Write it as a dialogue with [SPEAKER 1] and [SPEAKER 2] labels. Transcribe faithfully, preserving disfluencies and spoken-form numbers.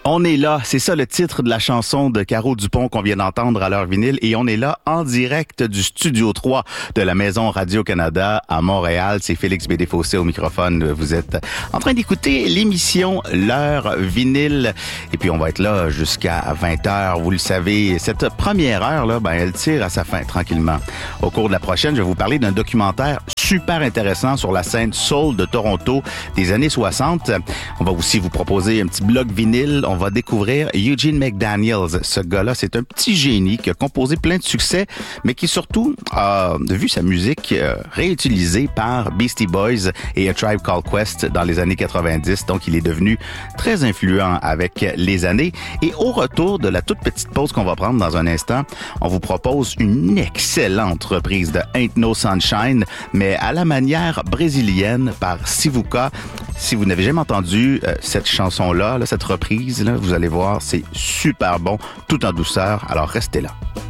[SPEAKER 1] On est là, c'est ça le titre de la chanson de Caro Dupont qu'on vient d'entendre à l'heure vinyle et on est là en direct du studio trois de la Maison Radio-Canada à Montréal. C'est Félix Bédé-Fossé au microphone. Vous êtes en train d'écouter l'émission L'heure vinyle et puis on va être là jusqu'à vingt heures. Vous le savez, cette première heure là, ben elle tire à sa fin tranquillement. Au cours de la prochaine, je vais vous parler d'un documentaire super intéressant sur la scène soul de Toronto des années soixante. On va aussi vous proposer un petit bloc vinyle. On va découvrir Eugene McDaniels. Ce gars-là, c'est un petit génie qui a composé plein de succès, mais qui surtout a vu sa musique euh, réutilisée par Beastie Boys et A Tribe Called Quest dans les années quatre-vingt-dix. Donc, il est devenu très influent avec les années. Et au retour de la toute petite pause qu'on va prendre dans un instant, on vous propose une excellente reprise de Ain't No Sunshine, mais à la manière brésilienne par Sivuca. Si vous n'avez jamais entendu euh, cette chanson-là, là, cette reprise, là, vous allez voir, c'est super bon, tout en douceur. Alors restez là.